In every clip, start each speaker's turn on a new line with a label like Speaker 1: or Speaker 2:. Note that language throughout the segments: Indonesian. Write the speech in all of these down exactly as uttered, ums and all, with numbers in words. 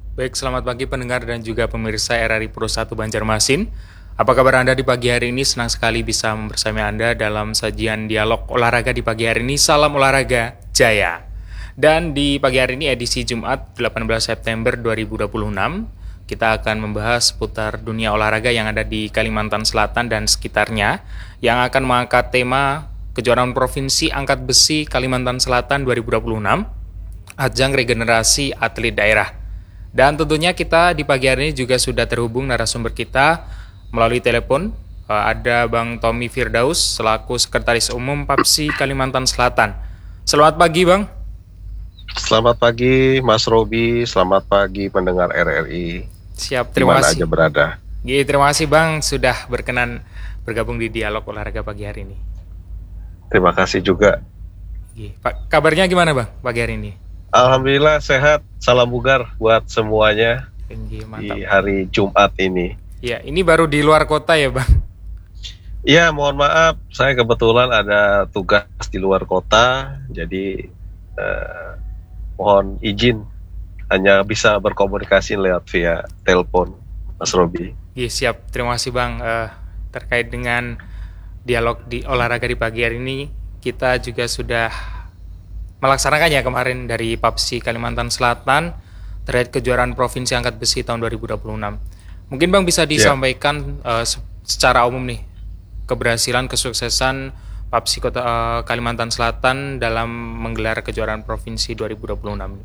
Speaker 1: Baik, selamat pagi pendengar dan juga pemirsa R R I Pro satu Banjarmasin. Apa kabar Anda di pagi hari ini? Senang sekali bisa membersama Anda dalam sajian dialog olahraga di pagi hari ini. Salam olahraga jaya. Dan di pagi hari ini edisi Jumat delapan belas September dua ribu dua puluh enam, kita akan membahas seputar dunia olahraga yang ada di Kalimantan Selatan dan sekitarnya, yang akan mengangkat tema Kejuaraan Provinsi Angkat Besi Kalimantan Selatan dua ribu dua puluh enam, ajang regenerasi atlet daerah. Dan tentunya kita di pagi hari ini juga sudah terhubung narasumber kita melalui telepon. Uh, Ada Bang Tommy Firdaus selaku Sekretaris Umum Papsi Kalimantan Selatan. Selamat pagi Bang.
Speaker 2: Selamat pagi Mas Robi, selamat pagi pendengar R R I.
Speaker 1: Siap, terima
Speaker 2: Dimana
Speaker 1: kasih.
Speaker 2: aja berada.
Speaker 1: Gih, terima kasih Bang sudah berkenan bergabung di dialog olahraga pagi hari ini.
Speaker 2: Terima kasih juga.
Speaker 1: Gih, Pak, kabarnya gimana Bang pagi hari ini?
Speaker 2: Alhamdulillah sehat, salam bugar buat semuanya
Speaker 1: Gih, mantap.
Speaker 2: di hari Jumat ini.
Speaker 1: Ya, ini baru di luar kota ya Bang?
Speaker 2: Ya, mohon maaf, saya kebetulan ada tugas di luar kota, jadi eh, mohon izin hanya bisa berkomunikasi lewat via telepon, Mas Robi.
Speaker 1: Gih, siap, terima kasih Bang. Eh, terkait dengan dialog di olahraga di pagi hari ini, kita juga sudah melaksanakannya kemarin dari Papsi Kalimantan Selatan terkait kejuaraan Provinsi Angkat Besi tahun dua ribu dua puluh enam. Mungkin Bang bisa disampaikan uh, se- secara umum nih keberhasilan kesuksesan Papsi Kota uh, Kalimantan Selatan dalam menggelar kejuaraan Provinsi dua ribu dua puluh enam.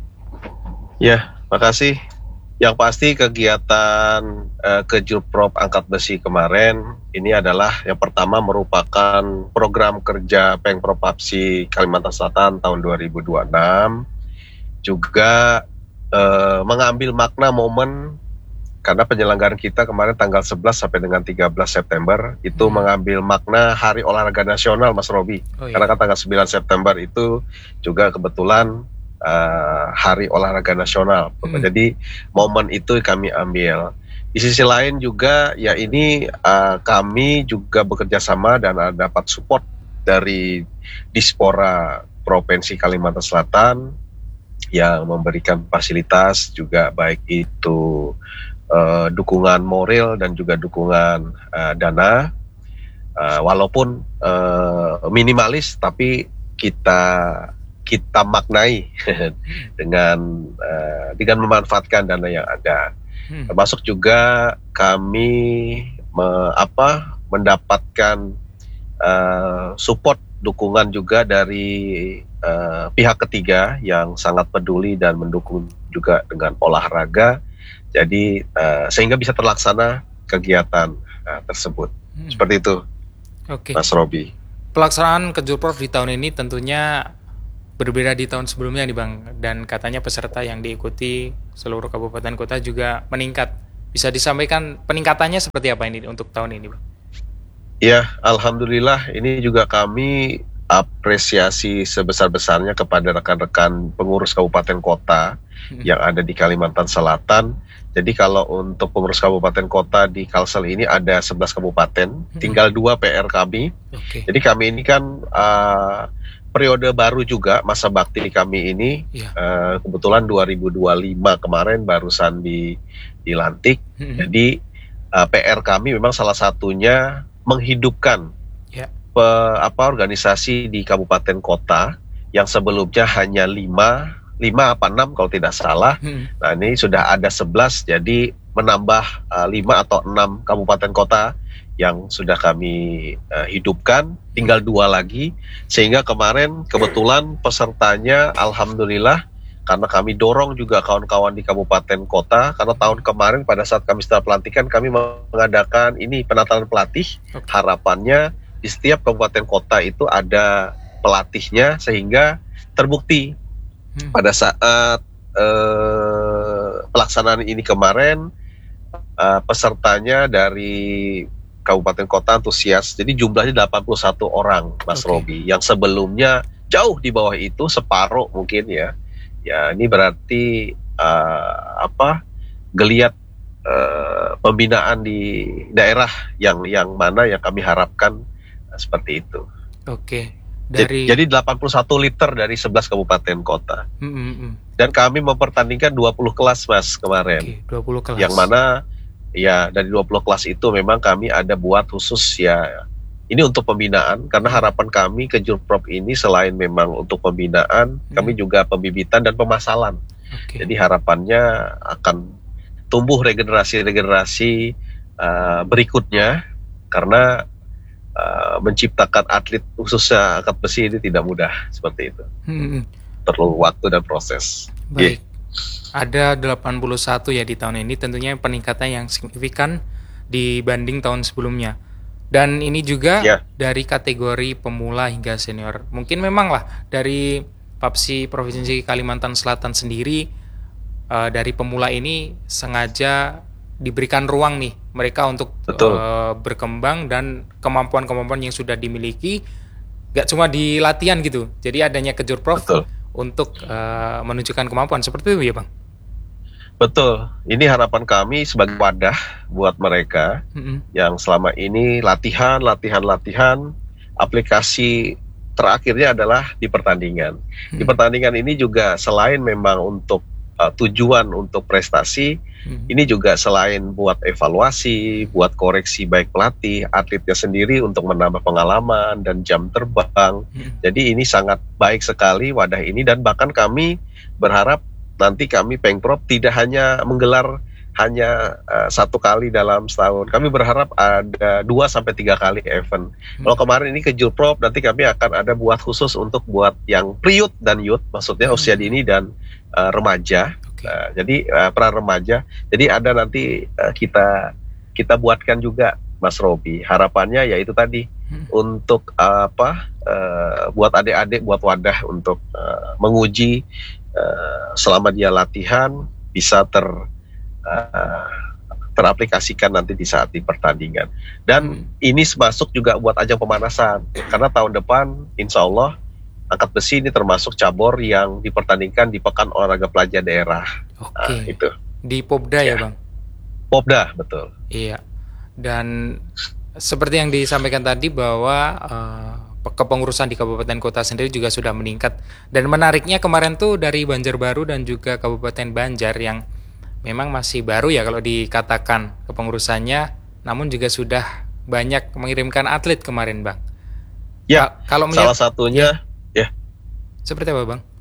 Speaker 2: Ya, makasih. Yang pasti kegiatan uh, Kejurprop Angkat Besi kemarin ini adalah yang pertama merupakan program kerja Pengprov Papsi Kalimantan Selatan tahun dua ribu dua puluh enam, juga uh, mengambil makna momen karena penyelenggaraan kita kemarin tanggal sebelas sampai dengan tiga belas September itu
Speaker 1: Hmm.
Speaker 2: mengambil makna Hari Olahraga Nasional, Mas Robi.
Speaker 1: Oh iya.
Speaker 2: Karena kan tanggal sembilan September itu juga kebetulan Uh, Hari Olahraga Nasional.
Speaker 1: Hmm.
Speaker 2: Jadi momen itu kami ambil. Di sisi lain juga ya ini uh, kami juga bekerja sama dan uh, dapat support dari Dispora Provinsi Kalimantan Selatan yang memberikan fasilitas juga, baik itu uh, dukungan moral dan juga dukungan uh, dana. Uh, walaupun uh, minimalis, tapi kita kita maknai dengan uh, dengan memanfaatkan dana yang ada.
Speaker 1: Hmm.
Speaker 2: Termasuk juga kami me, apa mendapatkan uh, support dukungan juga dari uh, pihak ketiga yang sangat peduli dan mendukung juga dengan olahraga. Jadi uh, sehingga bisa terlaksana kegiatan uh, tersebut.
Speaker 1: Hmm.
Speaker 2: Seperti itu,
Speaker 1: Oke.
Speaker 2: Mas Robi.
Speaker 1: Pelaksanaan Kejurprov di tahun ini tentunya berbeda di tahun sebelumnya nih Bang, dan katanya peserta yang diikuti seluruh kabupaten kota juga meningkat. Bisa disampaikan peningkatannya seperti apa ini untuk tahun ini Bang?
Speaker 2: Ya, alhamdulillah ini juga kami apresiasi sebesar-besarnya kepada rekan-rekan pengurus kabupaten kota
Speaker 1: Hmm.
Speaker 2: yang ada di Kalimantan Selatan. Jadi kalau untuk pengurus kabupaten kota di Kalsel ini ada sebelas kabupaten, tinggal dua P R kami.
Speaker 1: Oke.
Speaker 2: Jadi kami ini kan uh, periode baru juga masa bakti kami ini.
Speaker 1: Iya.
Speaker 2: Uh, kebetulan dua ribu dua puluh lima kemarin barusan di dilantik.
Speaker 1: Hmm.
Speaker 2: Jadi uh, P R kami memang salah satunya menghidupkan
Speaker 1: Ya.
Speaker 2: pe, apa organisasi di kabupaten kota yang sebelumnya hanya lima, lima apa enam kalau tidak salah.
Speaker 1: Hmm.
Speaker 2: Nah ini sudah ada sebelas, jadi menambah uh, lima atau enam kabupaten kota yang sudah kami uh, hidupkan, tinggal dua lagi, sehingga kemarin kebetulan pesertanya alhamdulillah, karena kami dorong juga kawan-kawan di kabupaten kota, karena tahun kemarin pada saat kami setelah pelantikan kami mengadakan ini penatalan pelatih.
Speaker 1: Oke.
Speaker 2: Harapannya di setiap kabupaten kota itu ada pelatihnya, sehingga terbukti
Speaker 1: Hmm.
Speaker 2: pada saat eh, pelaksanaan ini kemarin eh, pesertanya dari kabupaten kota antusias. Jadi jumlahnya delapan puluh satu orang, Mas
Speaker 1: Oke.
Speaker 2: Robi. Yang sebelumnya jauh di bawah itu, separuh mungkin ya. Ya ini berarti eh, apa geliat eh, pembinaan di daerah yang yang mana yang kami harapkan eh, seperti itu.
Speaker 1: Oke.
Speaker 2: Jadi,
Speaker 1: Dari
Speaker 2: jadi delapan puluh satu liter dari sebelas kabupaten kota.
Speaker 1: Hmm, hmm, hmm.
Speaker 2: Dan kami mempertandingkan dua puluh kelas Mas kemarin.
Speaker 1: Oke, dua puluh kelas.
Speaker 2: Yang mana ya dari dua puluh kelas itu memang kami ada buat khusus ya ini untuk pembinaan, karena harapan kami ke Jurprop ini selain memang untuk pembinaan, hmm. kami juga pembibitan dan pemasalan. Okay. Jadi harapannya akan tumbuh regenerasi-regenerasi uh, berikutnya, karena uh, menciptakan atlet khususnya angkat besi ini tidak mudah seperti itu. Hmm. Perlu waktu dan proses.
Speaker 1: Baik. Yeah. Ada delapan puluh satu ya di tahun ini, tentunya peningkatan yang signifikan dibanding tahun sebelumnya. Dan ini juga yeah. dari kategori pemula hingga senior. Mungkin memang lah dari Papsi Provinsi Kalimantan Selatan sendiri uh, dari pemula ini sengaja diberikan ruang nih mereka untuk uh, berkembang, dan kemampuan-kemampuan yang sudah dimiliki gak cuma di latihan gitu. Jadi adanya ke Jurprov untuk uh, menunjukkan kemampuan seperti itu ya Bang?
Speaker 2: Betul, ini harapan kami sebagai wadah buat mereka mm-hmm. yang selama ini latihan, latihan, latihan, aplikasi terakhirnya adalah di pertandingan. Mm-hmm. Di pertandingan ini juga selain memang untuk uh, tujuan untuk prestasi, mm-hmm. ini juga selain buat evaluasi, buat koreksi baik pelatih, atletnya sendiri untuk menambah pengalaman dan jam terbang. Mm-hmm. Jadi ini sangat baik sekali wadah ini, dan bahkan kami berharap nanti kami Pengprov tidak hanya menggelar hanya uh, satu kali dalam setahun. Kami berharap ada dua sampai tiga kali event. Hmm. Kalau kemarin ini ke Jurprov, nanti kami akan ada buat khusus untuk buat yang pre-youth dan youth, maksudnya hmm. usia dini dan uh, remaja. Okay. Nah, jadi uh, pra remaja. Jadi ada nanti uh, kita kita buatkan juga, Mas Robi. Harapannya ya itu tadi hmm. untuk uh, apa? Uh, buat adik-adik, buat wadah untuk uh, menguji. Uh, selama dia latihan bisa ter uh, teraplikasikan nanti di saat di pertandingan, dan hmm. ini masuk juga buat ajang pemanasan, karena tahun depan insya Allah angkat besi ini termasuk cabur yang dipertandingkan di Pekan Olahraga Pelajar Daerah. Oke. Nah, itu
Speaker 1: di Popda ya, ya Bang?
Speaker 2: Popda, betul.
Speaker 1: Iya, dan seperti yang disampaikan tadi bahwa uh, kepengurusan di kabupaten kota sendiri juga sudah meningkat, dan menariknya kemarin tuh dari Banjarbaru dan juga Kabupaten Banjar yang memang masih baru ya kalau dikatakan kepengurusannya, namun juga sudah banyak mengirimkan atlet kemarin Bang.
Speaker 2: Ya, kalau melihat, salah satunya ya.
Speaker 1: Seperti apa Bang?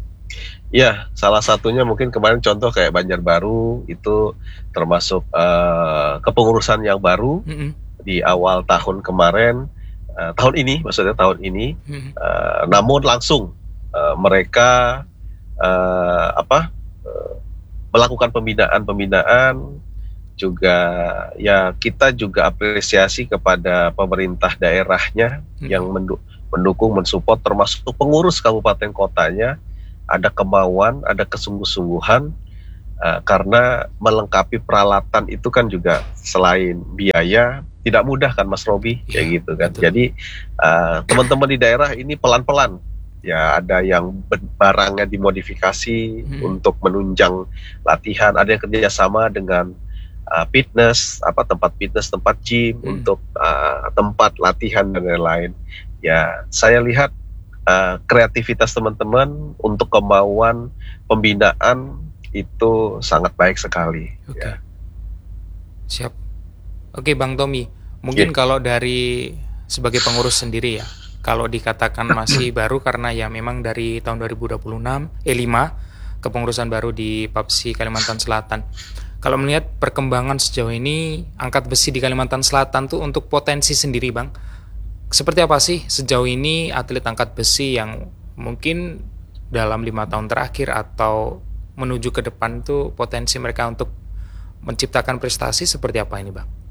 Speaker 2: Ya, salah satunya mungkin kemarin contoh kayak Banjarbaru itu termasuk uh, kepengurusan yang baru mm-hmm. di awal tahun kemarin. Uh, tahun ini, maksudnya tahun ini, hmm. uh, namun langsung uh, mereka uh, apa uh, melakukan pembinaan-pembinaan juga, ya kita juga apresiasi kepada pemerintah daerahnya hmm. yang mendu- mendukung, mensupport, termasuk pengurus kabupaten kotanya ada kemauan, ada kesungguh-sungguhan, uh, karena melengkapi peralatan itu kan juga selain biaya. Tidak mudah kan Mas Robi, ya, kayak gitu kan. Betul. Jadi uh, teman-teman di daerah ini pelan-pelan, ya ada yang barangnya dimodifikasi hmm. untuk menunjang latihan, ada yang kerjasama dengan uh, fitness, apa tempat fitness, tempat gym hmm. untuk uh, tempat latihan dan lain-lain. Ya saya lihat uh, kreativitas teman-teman untuk kemauan pembinaan itu sangat baik sekali. Oke. Okay. Ya.
Speaker 1: Siap. Oke Bang Tommy, mungkin yeah. kalau dari sebagai pengurus sendiri ya, kalau dikatakan masih baru karena ya memang dari tahun dua ribu dua puluh enam, eh lima, kepengurusan baru di Papsi Kalimantan Selatan. Kalau melihat perkembangan sejauh ini, angkat besi di Kalimantan Selatan tuh untuk potensi sendiri Bang, seperti apa sih sejauh ini atlet angkat besi yang mungkin dalam lima tahun terakhir atau menuju ke depan tuh potensi mereka untuk menciptakan prestasi seperti apa ini Bang?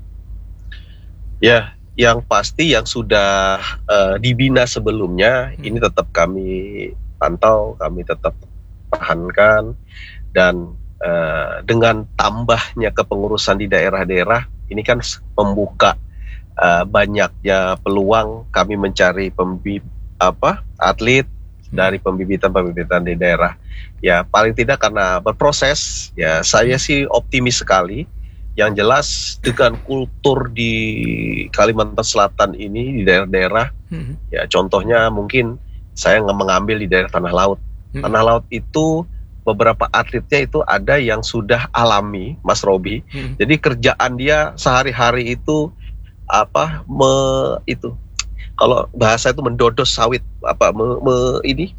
Speaker 2: Ya, yang pasti yang sudah uh, dibina sebelumnya hmm. ini tetap kami pantau, kami tetap tahankan, dan uh, dengan tambahnya kepengurusan di daerah-daerah ini kan membuka uh, banyaknya peluang kami mencari pembi apa atlet hmm. dari pembibitan-pembibitan di daerah. Ya paling tidak karena berproses, ya saya sih optimis sekali. Yang jelas dengan kultur di Kalimantan Selatan ini di daerah-daerah, hmm. ya contohnya mungkin saya mengambil di daerah Tanah Laut. Hmm. Tanah Laut itu beberapa atletnya itu ada yang sudah alami, Mas Robi. Hmm. Jadi kerjaan dia sehari-hari itu apa me, itu kalau bahasa itu mendodos sawit apa me, me, ini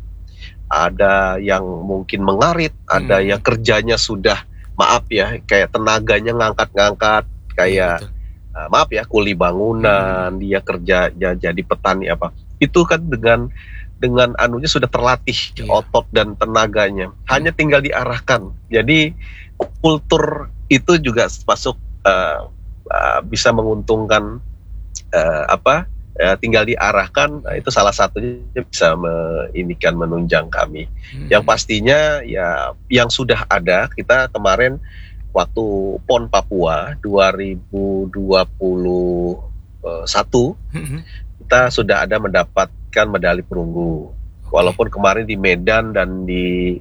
Speaker 2: ada yang mungkin mengarit, ada hmm. yang kerjanya sudah maaf ya kayak tenaganya ngangkat-ngangkat kayak ya, uh, maaf ya kuli bangunan, hmm. dia kerja ya, jadi petani apa. Itu kan dengan dengan anunya sudah terlatih ya. Otot dan tenaganya. Hmm. Hanya tinggal diarahkan. Jadi kultur itu juga masuk uh, uh, bisa menguntungkan uh, apa? Ya, tinggal diarahkan, nah, itu salah satunya bisa meinikan menunjang kami. Hmm. Yang pastinya ya yang sudah ada kita kemarin waktu PON Papua dua ribu dua puluh satu hmm. kita sudah ada mendapatkan medali perunggu. Walaupun kemarin di Medan dan di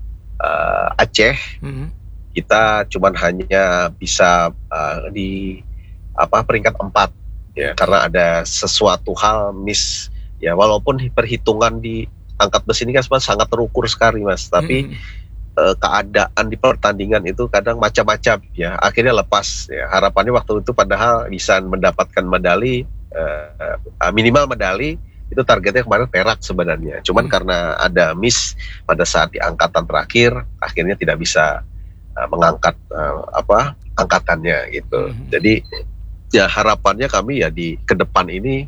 Speaker 2: uh, Aceh hmm. kita cuman hanya bisa uh, di apa peringkat empat. Ya, karena ada sesuatu hal miss ya, walaupun perhitungan di angkat besi ini kan sangat terukur sekali Mas, tapi hmm. eh, keadaan di pertandingan itu kadang macam-macam ya, akhirnya lepas ya. Harapannya waktu itu padahal bisa mendapatkan medali eh, minimal medali, itu targetnya kemarin perak sebenarnya, cuman hmm. karena ada miss pada saat di angkatan terakhir akhirnya tidak bisa uh, mengangkat uh, apa angkatannya gitu. hmm. Jadi ya harapannya kami ya di ke depan ini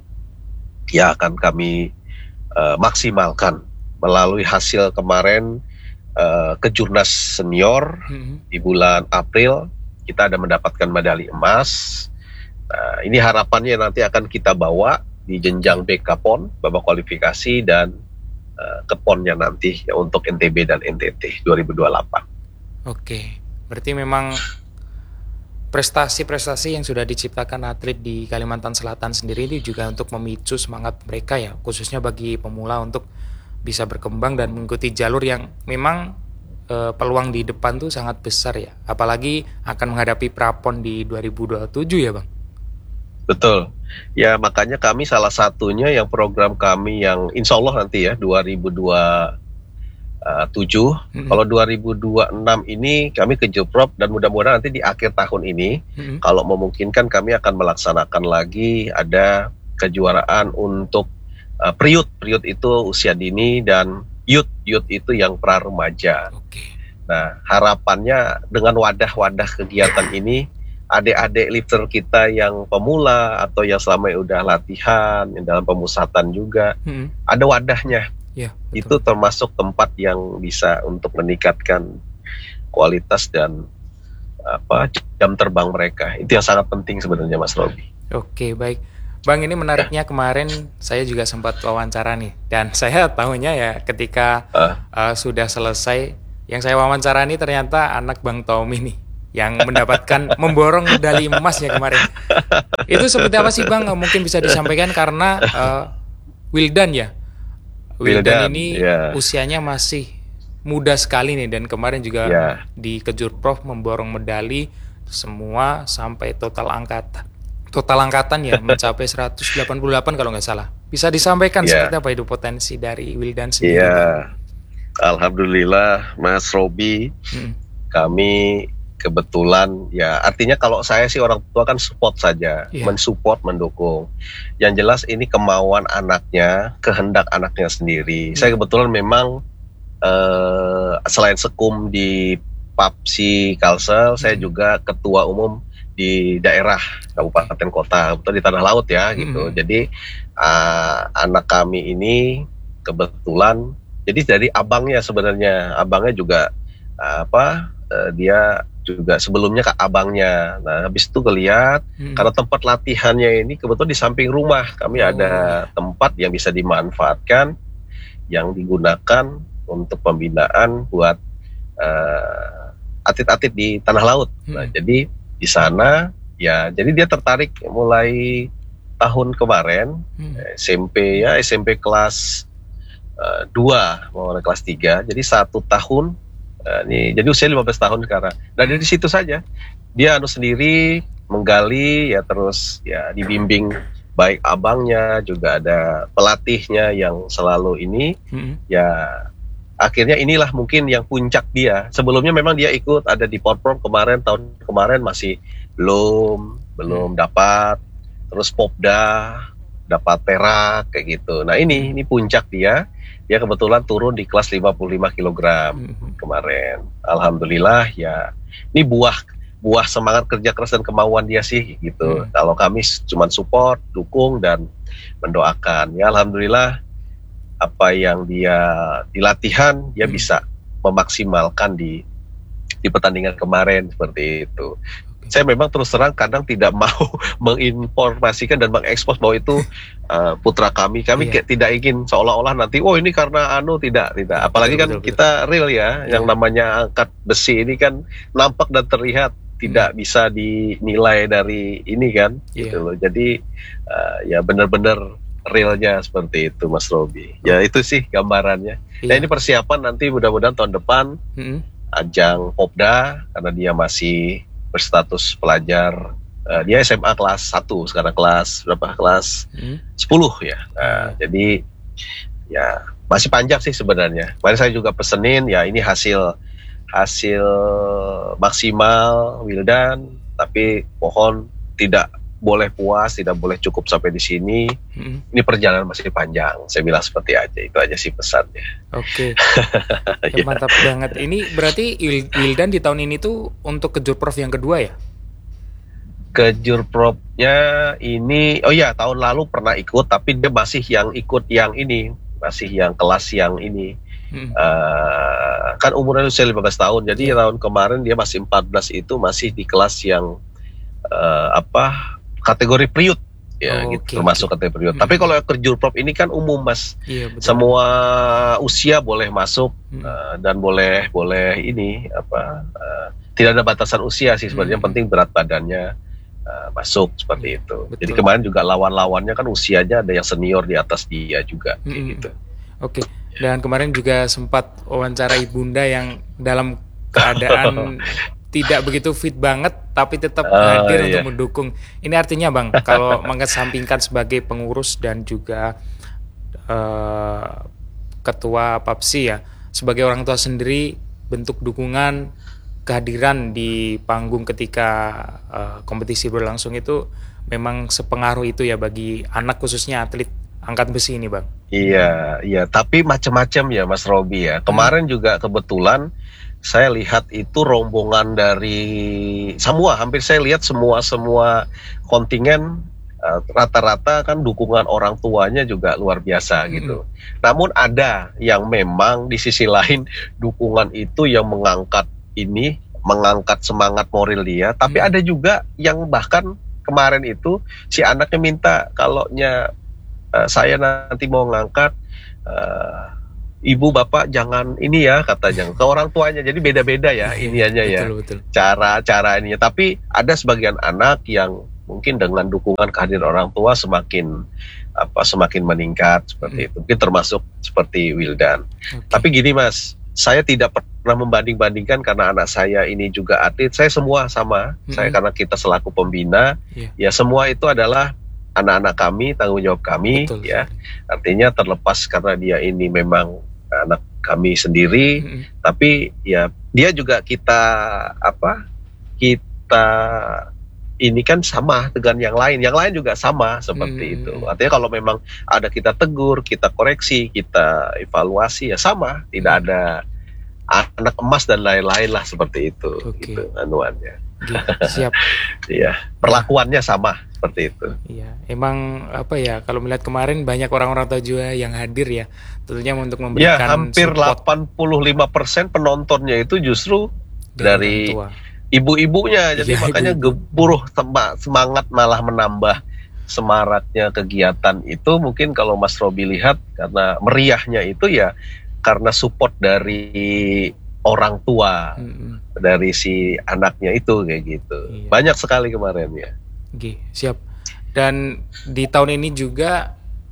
Speaker 2: ya akan kami uh, maksimalkan melalui hasil kemarin uh, kejurnas senior hmm. di bulan April kita ada mendapatkan medali emas. Nah, ini harapannya nanti akan kita bawa di jenjang B K PON babak kualifikasi dan uh, ke PON-nya nanti ya, untuk N T B dan N T T dua ribu dua puluh delapan.
Speaker 1: Oke, berarti memang prestasi-prestasi yang sudah diciptakan atlet di Kalimantan Selatan sendiri ini juga untuk memicu semangat mereka ya, khususnya bagi pemula untuk bisa berkembang dan mengikuti jalur yang memang e, peluang di depan tuh sangat besar ya, apalagi akan menghadapi Prapon di dua ribu dua puluh tujuh ya Bang.
Speaker 2: Betul, ya makanya kami salah satunya yang program kami yang insya Allah nanti ya dua ribu dua puluh tujuh, mm-hmm. kalau dua ribu dua puluh enam ini kami ke Juprop dan mudah-mudahan nanti di akhir tahun ini mm-hmm. kalau memungkinkan kami akan melaksanakan lagi ada kejuaraan untuk uh, period period itu usia dini dan youth youth itu yang pra remaja. Okay. Nah harapannya dengan wadah-wadah kegiatan ini adik-adik lifter kita yang pemula atau yang selama ini udah latihan yang dalam pemusatan juga mm-hmm. ada wadahnya. Ya, itu termasuk tempat yang bisa untuk meningkatkan kualitas dan apa jam terbang mereka. Itu yang sangat penting sebenarnya Mas Robi.
Speaker 1: Oke, baik. Bang, ini menariknya ya. Kemarin saya juga sempat wawancara nih dan saya tahunya ya ketika uh. Uh, sudah selesai yang saya wawancara ini ternyata anak Bang Tommy nih yang mendapatkan memborong medali emasnya kemarin. Itu seperti apa sih Bang? Mungkin bisa disampaikan karena uh, Wildan ya. Wildan ini yeah. usianya masih muda sekali nih dan kemarin juga yeah. di Kejurprov memborong medali semua sampai total angkatan total angkatan ya mencapai seratus delapan puluh delapan kalau nggak salah. Bisa disampaikan yeah. seperti apa itu potensi dari Wildan sendiri?
Speaker 2: Iya, yeah. Alhamdulillah Mas Robi, hmm. kami kebetulan ya artinya kalau saya sih orang tua kan support saja, yeah. mensupport, mendukung. Yang jelas ini kemauan anaknya, kehendak anaknya sendiri. Hmm. Saya kebetulan memang uh, selain sekum di Papsi Kalsel, hmm. saya juga ketua umum di daerah kabupaten kota, betul di Tanah Laut ya hmm. gitu. Jadi uh, anak kami ini kebetulan, jadi dari abangnya sebenarnya, abangnya juga uh, apa uh, dia juga sebelumnya ke abangnya. Nah habis itu kelihat hmm. karena tempat latihannya ini kebetulan di samping rumah kami oh. ada tempat yang bisa dimanfaatkan yang digunakan untuk pembinaan buat uh, atlet-atlet di Tanah Laut. Hmm. Nah jadi di sana ya jadi dia tertarik mulai tahun kemarin hmm. S M P ya S M P kelas uh, dua mau kelas tiga jadi satu tahun. Nah, ini jadi usia lima belas tahun sekarang. Dan dari situ saja dia anu sendiri menggali ya terus ya dibimbing baik abangnya juga ada pelatihnya yang selalu ini hmm. ya akhirnya inilah mungkin yang puncak dia. Sebelumnya memang dia ikut ada di Porprom kemarin, tahun kemarin masih belum belum
Speaker 1: Hmm.
Speaker 2: dapat. Terus Popda dapat perak kayak gitu. Nah ini ini puncak dia. Dia kebetulan turun di kelas lima puluh lima kilogram
Speaker 1: Hmm.
Speaker 2: kemarin. Alhamdulillah ya. Ini buah buah semangat kerja keras dan kemauan dia sih gitu.
Speaker 1: Hmm.
Speaker 2: Kalau kami cuma support, dukung dan mendoakan. Ya alhamdulillah apa yang dia di latihan dia
Speaker 1: Hmm.
Speaker 2: bisa memaksimalkan di di pertandingan kemarin seperti itu. Saya memang terus terang kadang tidak mau menginformasikan dan mengekspos bahwa itu uh, putra kami. Kami
Speaker 1: Iya.
Speaker 2: kayak tidak ingin seolah-olah nanti, oh ini karena anu tidak, tidak.
Speaker 1: Iya,
Speaker 2: Apalagi
Speaker 1: betul,
Speaker 2: kan
Speaker 1: betul,
Speaker 2: kita real ya,
Speaker 1: Iya.
Speaker 2: yang namanya angkat besi ini kan nampak dan terlihat tidak bisa dinilai dari ini kan,
Speaker 1: Iya.
Speaker 2: gitu loh. Jadi uh, ya benar-benar realnya seperti itu, Mas Robi. Ya itu sih gambarannya.
Speaker 1: Iya.
Speaker 2: Nah ini persiapan nanti mudah-mudahan tahun depan
Speaker 1: Hmm.
Speaker 2: ajang Popda karena dia masih berstatus pelajar. Uh, dia S M A kelas satu sekarang kelas berapa kelas
Speaker 1: Hmm.
Speaker 2: sepuluh ya. Nah,
Speaker 1: Hmm.
Speaker 2: jadi ya masih panjang sih sebenarnya. Kemarin saya juga pesenin ya ini hasil hasil maksimal Wildan, tapi mohon tidak boleh puas, tidak boleh cukup sampai di sini.
Speaker 1: Hmm.
Speaker 2: Ini perjalanan masih panjang. Saya bilang seperti aja, itu aja sih pesannya.
Speaker 1: Oke. Ya, mantap banget. Ini berarti Il- Wildan di tahun ini tuh untuk kejurprov yang kedua ya?
Speaker 2: Kejurprovnya ini, oh ya tahun lalu pernah ikut, tapi dia masih yang ikut yang ini, masih yang kelas yang ini.
Speaker 1: Hmm.
Speaker 2: Uh, kan umurnya usia lima belas tahun, jadi
Speaker 1: Iya.
Speaker 2: tahun kemarin dia masih empat belas itu masih di kelas yang uh, apa kategori priut ya
Speaker 1: Oh,
Speaker 2: gitu,
Speaker 1: oke,
Speaker 2: termasuk
Speaker 1: oke.
Speaker 2: kategori priut.
Speaker 1: Hmm.
Speaker 2: Tapi kalau kejurprov ini kan umum Mas,
Speaker 1: Iya, betul.
Speaker 2: semua usia boleh masuk.
Speaker 1: Hmm.
Speaker 2: Uh, dan boleh boleh ini apa uh, tidak ada batasan usia sih sebenarnya,
Speaker 1: Hmm.
Speaker 2: yang penting berat badannya uh, masuk seperti
Speaker 1: Iya,
Speaker 2: itu.
Speaker 1: betul.
Speaker 2: Jadi kemarin juga lawan-lawannya kan usianya ada yang senior di atas dia juga kayak
Speaker 1: Hmm.
Speaker 2: gitu.
Speaker 1: Oke. Dan kemarin juga sempat wawancara ibunda yang dalam keadaan tidak begitu fit banget, tapi tetap
Speaker 2: Oh,
Speaker 1: hadir
Speaker 2: iya.
Speaker 1: untuk mendukung. Ini artinya Bang, kalau mengesampingkan sebagai pengurus dan juga eh, ketua Papsi ya, sebagai orang tua sendiri, bentuk dukungan, kehadiran di panggung ketika eh, kompetisi berlangsung itu memang sepengaruh itu ya bagi anak, khususnya atlet angkat besi ini Bang.
Speaker 2: Iya, iya. Tapi macam-macam ya Mas Robi ya. Kemarin juga kebetulan saya lihat itu rombongan dari semua, hampir saya lihat semua semua kontingen uh, rata-rata kan dukungan orang tuanya juga luar biasa gitu. Namun ada yang memang di sisi lain dukungan itu yang mengangkat ini, mengangkat semangat moral dia. Tapi
Speaker 1: Hmm.
Speaker 2: ada juga yang bahkan kemarin itu si anaknya minta kalaunya Uh, saya nanti mau ngangkat, uh, ibu bapak jangan ini ya katanya ke orang tuanya. Jadi beda-beda ya iniannya ya,
Speaker 1: Betul, betul.
Speaker 2: cara-cara ininya. Tapi ada sebagian anak yang mungkin dengan dukungan kehadiran orang tua semakin apa semakin meningkat seperti
Speaker 1: Hmm.
Speaker 2: itu. Mungkin termasuk seperti Wildan.
Speaker 1: Oke.
Speaker 2: Tapi gini Mas, saya tidak pernah membanding-bandingkan karena anak saya ini juga atlet. Saya semua sama.
Speaker 1: Hmm.
Speaker 2: Saya karena kita selaku pembina,
Speaker 1: Iya.
Speaker 2: ya semua itu adalah anak-anak kami, tanggung jawab kami.
Speaker 1: Betul,
Speaker 2: Ya.
Speaker 1: sekali.
Speaker 2: Artinya terlepas karena dia ini memang anak kami sendiri,
Speaker 1: Hmm.
Speaker 2: tapi ya dia juga kita apa? Kita ini kan sama dengan yang lain. Yang lain juga sama seperti
Speaker 1: Hmm.
Speaker 2: itu. Artinya kalau memang ada kita tegur, kita koreksi, kita evaluasi ya sama, tidak ada anak emas dan lain-lain lah seperti itu.
Speaker 1: Oke.
Speaker 2: Gitu anuannya.
Speaker 1: Oke, siap.
Speaker 2: Iya, perlakuannya sama seperti itu.
Speaker 1: Iya, emang apa ya, kalau melihat kemarin banyak orang-orang tua juga yang hadir ya, tentunya untuk
Speaker 2: Ya,
Speaker 1: memberikan
Speaker 2: hampir
Speaker 1: support
Speaker 2: delapan puluh lima persen penontonnya itu justru dari
Speaker 1: orang tua.
Speaker 2: ibu-ibunya. Jadi
Speaker 1: Iya,
Speaker 2: makanya
Speaker 1: ibu-ibu.
Speaker 2: geburuh sema- semangat malah menambah semaraknya kegiatan itu. Mungkin kalau Mas Robi lihat karena meriahnya itu ya karena support dari orang tua,
Speaker 1: Hmm.
Speaker 2: dari si anaknya itu kayak gitu.
Speaker 1: Iya.
Speaker 2: Banyak sekali kemarin ya.
Speaker 1: Oke, siap. Dan di tahun ini juga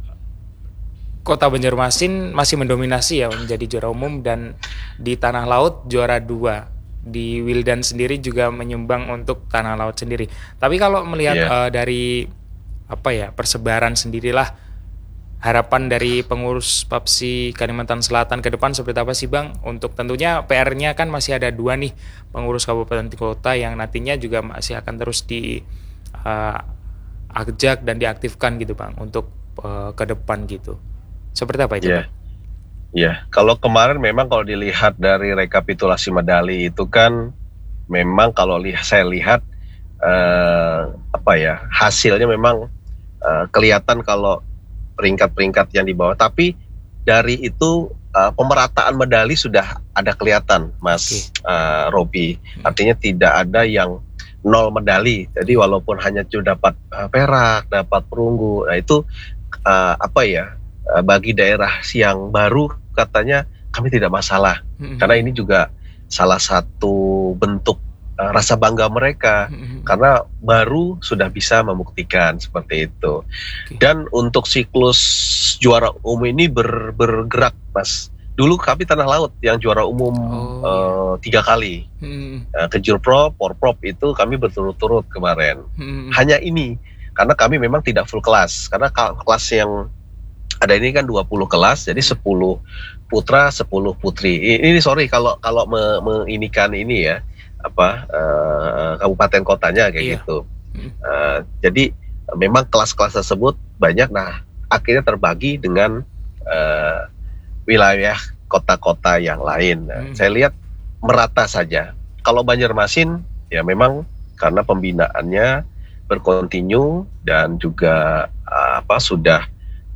Speaker 1: Kota Banjarmasin masih mendominasi ya menjadi juara umum, dan di Tanah Laut juara dua. Di Wildan sendiri juga menyumbang untuk Tanah Laut sendiri. Tapi kalau melihat
Speaker 2: Iya.
Speaker 1: eh, dari apa ya persebaran sendirilah, harapan dari pengurus Papsi Kalimantan Selatan ke depan seperti apa sih Bang? Untuk tentunya P R-nya kan masih ada dua nih pengurus kabupaten kota yang nantinya juga masih akan terus di uh, ajak dan diaktifkan gitu Bang untuk uh, ke depan gitu. Seperti apa itu
Speaker 2: Ya,
Speaker 1: Bang?
Speaker 2: ya. Kalau kemarin memang kalau dilihat dari rekapitulasi medali itu kan memang kalau li- saya lihat eh, apa ya hasilnya memang eh, kelihatan kalau peringkat-peringkat yang di bawah. Tapi dari itu eh, pemerataan medali sudah ada kelihatan,
Speaker 1: Oke.
Speaker 2: Mas eh, Robi. Artinya tidak ada yang nol medali. Jadi walaupun hanya cuma dapat eh, perak, dapat perunggu, nah itu eh, apa ya eh, bagi daerah yang baru katanya kami tidak masalah.
Speaker 1: Mm-mm.
Speaker 2: Karena ini juga salah satu bentuk eh, rasa bangga mereka
Speaker 1: Mm-mm.
Speaker 2: karena baru sudah bisa membuktikan seperti itu.
Speaker 1: Oke.
Speaker 2: Dan untuk siklus juara umum ini ber- bergerak, Mas. Dulu kami Tanah Laut yang juara umum
Speaker 1: Oh,
Speaker 2: eh, tiga kali.
Speaker 1: Mm-mm.
Speaker 2: Eh, Kejurprop, Porprop itu kami berturut-turut kemarin.
Speaker 1: Mm-mm.
Speaker 2: Hanya ini karena kami memang tidak full kelas. Karena ka- kelas yang ada ini kan dua puluh kelas, jadi sepuluh putra, sepuluh putri. I- Ini sorry kalau kalau me- menginikan ini ya apa eh, kabupaten kotanya kayak
Speaker 1: Iya.
Speaker 2: gitu.
Speaker 1: Mm.
Speaker 2: Eh, jadi memang kelas-kelas tersebut banyak. Nah, akhirnya terbagi dengan eh, wilayah kota-kota yang lain. Nah,
Speaker 1: Hmm.
Speaker 2: saya lihat merata saja. Kalau Banjarmasin ya memang karena pembinaannya berkontinu dan juga eh, apa sudah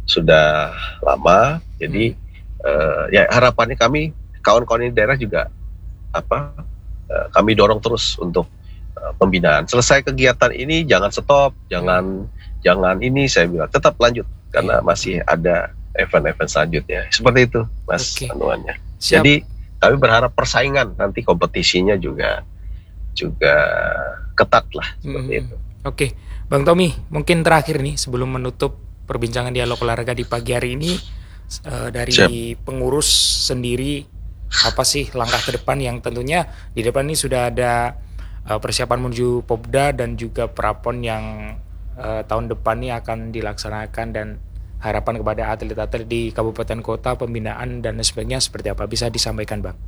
Speaker 2: sudah lama. Jadi eh, ya harapannya kami kawan-kawan di daerah juga apa eh, kami dorong terus untuk eh, pembinaan. Selesai kegiatan ini jangan stop, jangan jangan ini saya bilang tetap lanjut karena masih ada event-event selanjutnya. Seperti itu, Mas
Speaker 1: Oke.
Speaker 2: anuannya.
Speaker 1: Siap.
Speaker 2: Jadi kami berharap persaingan nanti kompetisinya juga juga ketat lah seperti
Speaker 1: Mm-mm.
Speaker 2: itu.
Speaker 1: Oke, Bang Tommy, mungkin terakhir nih sebelum menutup perbincangan dialog olahraga di pagi hari ini eh, dari
Speaker 2: Siap.
Speaker 1: pengurus sendiri apa sih langkah ke depan yang tentunya di depan ini sudah ada eh, persiapan menuju Popda dan juga Prapon yang eh, tahun depan ini akan dilaksanakan dan harapan kepada atlet-atlet di kabupaten kota pembinaan dan sebagainya seperti apa bisa disampaikan Bang?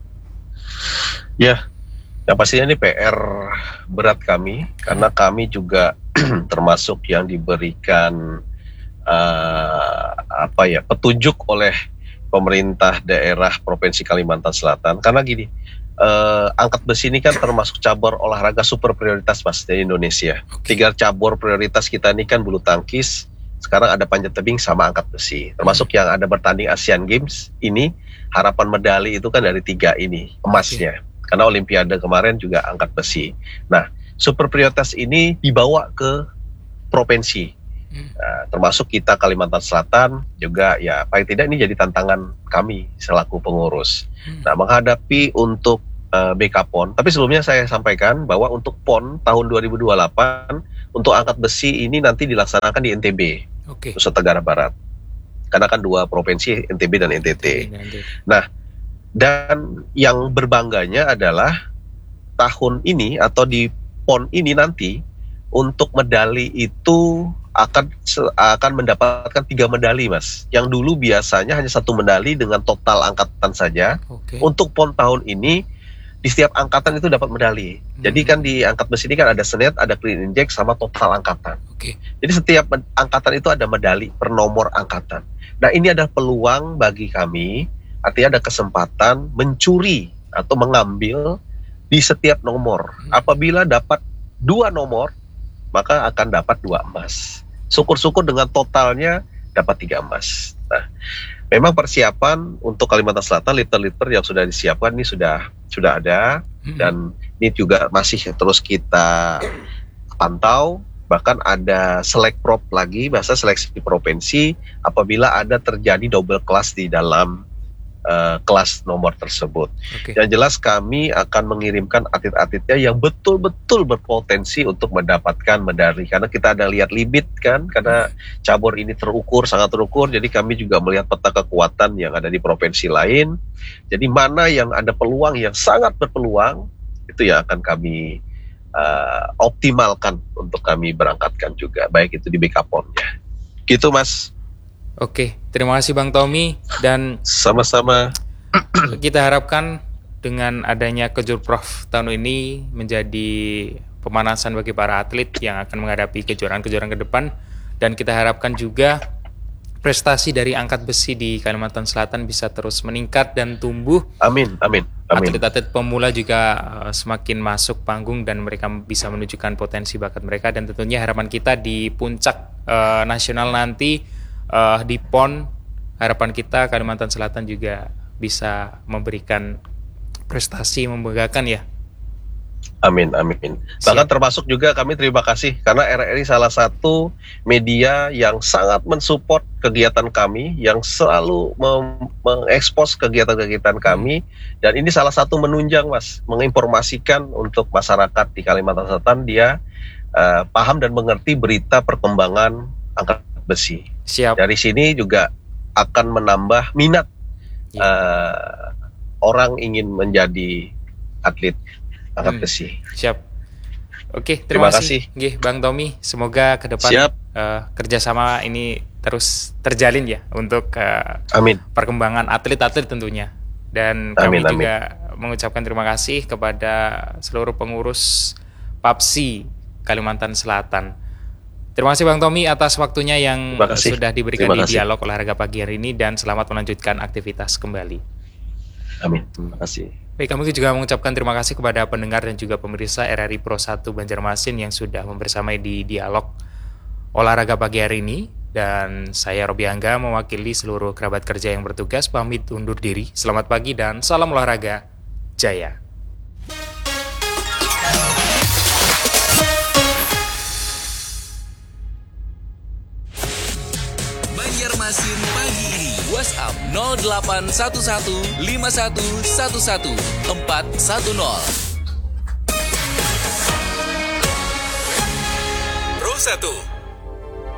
Speaker 2: Ya, yang pastinya ini P R berat kami karena kami juga termasuk yang diberikan uh, apa ya petunjuk oleh pemerintah daerah Provinsi Kalimantan Selatan. Karena gini, uh, angkat besi ini kan termasuk cabur olahraga super prioritas Mas di Indonesia.
Speaker 1: Oke.
Speaker 2: Tiga cabur prioritas kita ini kan bulu tangkis, sekarang ada panjat tebing sama angkat besi. Termasuk yang ada bertanding Asian Games ini, harapan medali itu kan dari tiga ini emasnya. Karena Olimpiade kemarin juga angkat besi. Nah, super prioritas ini dibawa ke provinsi. Nah, termasuk kita Kalimantan Selatan juga ya paling tidak ini jadi tantangan kami selaku pengurus. Nah, menghadapi untuk uh, B K P O N, tapi sebelumnya saya sampaikan bahwa untuk P O N tahun dua ribu dua puluh delapan untuk angkat besi ini nanti dilaksanakan di N T B,
Speaker 1: Oke.
Speaker 2: Nusa Tenggara Barat. Karena kan dua provinsi N T B dan N T T. Nah, dan yang berbangganya adalah tahun ini atau di P O N ini nanti untuk medali itu akan akan mendapatkan tiga medali Mas. Yang dulu biasanya hanya satu medali dengan total angkatan saja.
Speaker 1: Oke.
Speaker 2: Untuk P O N tahun ini di setiap angkatan itu dapat medali.
Speaker 1: Hmm.
Speaker 2: Jadi kan di angkat besi ini kan ada senet, ada clean and jerk sama total angkatan.
Speaker 1: Oke.
Speaker 2: Jadi setiap angkatan itu ada medali per nomor angkatan. Nah, ini adalah peluang bagi kami, artinya ada kesempatan mencuri atau mengambil di setiap nomor. Apabila dapat dua nomor, maka akan dapat dua emas. Syukur-syukur dengan totalnya dapat tiga emas. Nah, memang persiapan untuk Kalimantan Selatan liter-liter yang sudah disiapkan ini sudah sudah ada dan ini juga masih terus kita pantau. Bahkan ada selek prop lagi, bahasa seleksi provinsi apabila ada terjadi double kelas di dalam uh, kelas nomor tersebut.
Speaker 1: Oke.
Speaker 2: Yang jelas kami akan mengirimkan atlet-atletnya yang betul-betul berpotensi untuk mendapatkan medali. Karena kita ada lihat limit kan, karena cabur ini terukur, sangat terukur. Jadi kami juga melihat peta kekuatan yang ada di provinsi lain. Jadi mana yang ada peluang yang sangat berpeluang, itu yang akan kami uh, optimalkan untuk kami berangkatkan juga. Baik itu di B K P O N-nya. Gitu Mas.
Speaker 1: Oke. Terima kasih Bang Tommy, dan
Speaker 2: Sama-sama.
Speaker 1: kita harapkan dengan adanya Kejurprov tahun ini menjadi pemanasan bagi para atlet yang akan menghadapi kejuaraan-kejuaraan ke depan, dan kita harapkan juga prestasi dari angkat besi di Kalimantan Selatan bisa terus meningkat dan tumbuh.
Speaker 2: Amin, amin, amin.
Speaker 1: Atlet-atlet pemula juga uh, semakin masuk panggung dan mereka bisa menunjukkan potensi bakat mereka, dan tentunya harapan kita di puncak uh, nasional nanti uh, di P O N, harapan kita Kalimantan Selatan juga bisa memberikan prestasi membanggakan ya.
Speaker 2: Amin, amin. Bahkan termasuk juga kami terima kasih karena R R I salah satu media yang sangat mensupport kegiatan kami, yang selalu mengekspos kegiatan-kegiatan kami, dan ini salah satu menunjang Mas, menginformasikan untuk masyarakat di Kalimantan Selatan dia uh, paham dan mengerti berita perkembangan angkat besi.
Speaker 1: Siap.
Speaker 2: Dari sini juga akan menambah minat ya. uh, orang ingin menjadi atlet angkat
Speaker 1: Hmm,
Speaker 2: besi.
Speaker 1: Siap. Oke, terima,
Speaker 2: Terima
Speaker 1: kasih, Nggih, Bang Tommy. Semoga ke depan
Speaker 2: Siap.
Speaker 1: uh, kerjasama ini terus terjalin ya untuk uh,
Speaker 2: Amin.
Speaker 1: perkembangan atlet-atlet tentunya. Dan kami
Speaker 2: Amin, amin.
Speaker 1: juga mengucapkan terima kasih kepada seluruh pengurus Papsi Kalimantan Selatan. Terima kasih Bang Tommy atas waktunya yang
Speaker 2: Terima kasih.
Speaker 1: sudah diberikan
Speaker 2: Terima
Speaker 1: di
Speaker 2: kasih.
Speaker 1: dialog olahraga pagi hari ini, dan selamat melanjutkan aktivitas kembali.
Speaker 2: Amin. Terima kasih.
Speaker 1: Baik, kami juga mengucapkan terima kasih kepada pendengar dan juga pemirsa R R I Pro satu Banjarmasin yang sudah membersamai di dialog olahraga pagi hari ini. Dan saya Robi Angga mewakili seluruh kerabat kerja yang bertugas pamit undur diri. Selamat pagi dan salam olahraga jaya.
Speaker 3: Banjarmasin pagi ini. WhatsApp nol delapan satu satu lima satu satu satu empat satu nol. Pro satu